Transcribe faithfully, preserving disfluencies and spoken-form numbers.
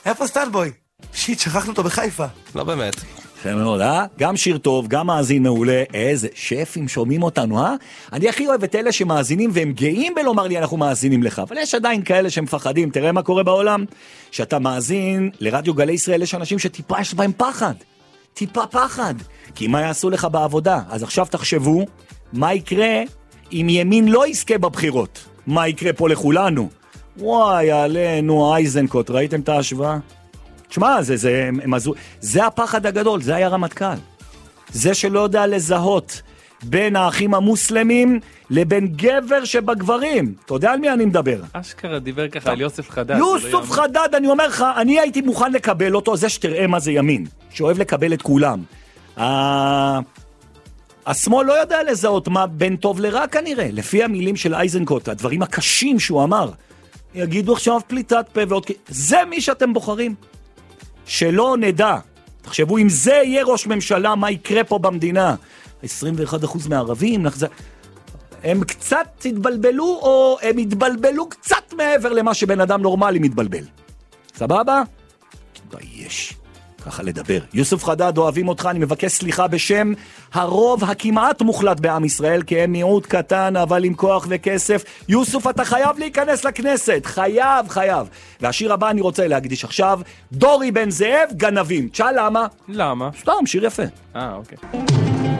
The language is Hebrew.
איפה סטלבוי? שיט, שכחנו אותו בחיפה. לא באמת. יפה מאוד, אה? גם שיר טוב, גם מאזין מעולה. איזה שפים שומעים אותנו, אה? אני הכי אוהב את אלה שמאזינים והם גאים בלומר לי אנחנו מאזינים לך. אבל יש עדיין כאלה שמפחדים. תראה מה קורה בעולם. שאתה מאזין לרדיו גלי ישראל, יש אנשים שטיפה יש בהם פחד. טיפה פחד. כי מה יעשו לך בעבודה? אז עכשיו תחשבו, מה יקרה אם ימין לא יזכה בבחירות? מה יקרה פה לכולנו? וואי, עלינו, אייזנקוט, ראיתם את ההשוואה? תשמע, זה, זה, הם, הם, זה הפחד הגדול, זה היה רמטכ"ל. זה שלא יודע לזהות בין האחים המוסלמים לבין גבר שבגברים. אתה יודע על מי אני מדבר? אשכרה דיבר ככה על יוסף חדד. יוסף חדד, אני אומר לך, אני הייתי מוכן לקבל אותו, זה שתראה מה זה ימין, שאוהב לקבל את כולם. השמאל לא יודע לזהות מה בין טוב לרע כנראה, לפי המילים של אייזנקוט, הדברים הקשים שהוא אמר. יגידו עכשיו פליטת פה ועוד... זה מי שאתם בוחרים. שלא נדע. תחשבו, אם זה יהיה ראש ממשלה, מה יקרה פה במדינה? עשרים ואחד אחוז מהערבים, נחזר... הם קצת התבלבלו, או הם התבלבלו קצת מעבר למה שבן אדם נורמלי מתבלבל. סבבה? תתבייש. ככה לדבר. יוסף חדד, אוהבים אותך, אני מבקש סליחה בשם הרוב הכמעט מוחלט בעם ישראל, כי הם מיעוט קטן, אבל עם כוח וכסף. יוסף, אתה חייב להיכנס לכנסת. חייב, חייב. והשיר הבא אני רוצה להקדיש עכשיו, דורי בן זאב, גנבים. תשאל למה? למה? סתם, שיר יפה. אה, אוקיי.